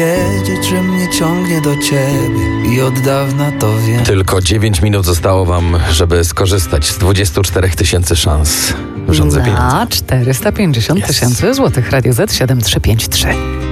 Wiedzieć, że mnie ciągnie do ciebie i od dawna to wiem. Tylko 9 minut zostało wam, żeby skorzystać z 24 000 szans w rządze pieniędzy. Na 450 000 złotych. Radio Z 7353.